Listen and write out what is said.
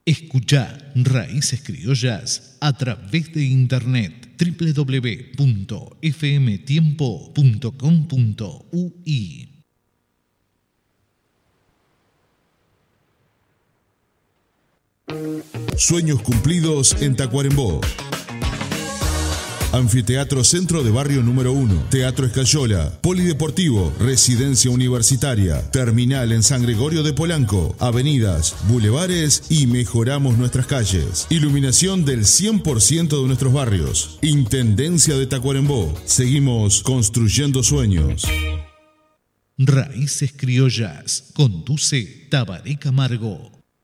Escuchá Raíces Criollas a través de internet www.fmtiempo.com.uy. Sueños cumplidos en Tacuarembó. Anfiteatro Centro de Barrio número 1, Teatro Escayola, Polideportivo, Residencia Universitaria, Terminal en San Gregorio de Polanco, avenidas, bulevares y mejoramos nuestras calles. Iluminación del 100% de nuestros barrios. Intendencia de Tacuarembó. Seguimos construyendo sueños. Raíces Criollas. Conduce Tabaré Camargo.